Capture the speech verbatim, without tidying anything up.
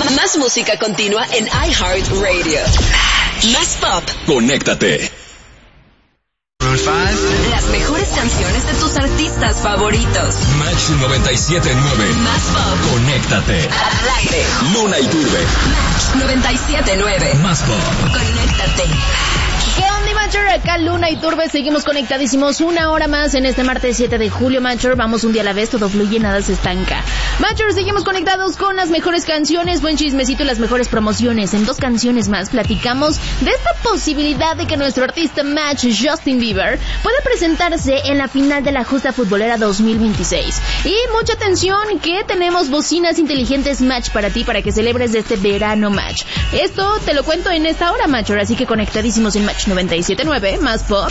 Más música continua en iHeartRadio. Más pop. Conéctate. Las mejores canciones de tus artistas favoritos. Match noventa y siete punto nueve. Más pop. Conéctate. Al aire. Luna Iturbe. Match noventa y siete punto nueve. Más pop. Conéctate. ¿Qué onda, Matcher? Acá Luna Iturbe, seguimos conectadísimos una hora más en este martes siete de julio, Matcher. Vamos un día a la vez, todo fluye, nada se estanca. Matcher, seguimos conectados con las mejores canciones, buen chismecito y las mejores promociones. En dos canciones más platicamos de esta posibilidad de que nuestro artista Match, Justin Bieber, pueda presentarse en la final de la Justa Futbolera dos mil veintiséis. Y mucha atención que tenemos bocinas inteligentes Match para ti, para que celebres de este verano, Match. Esto te lo cuento en esta hora, Matcher, así que conectadísimos en Match noventa y siete punto nueve, más pop.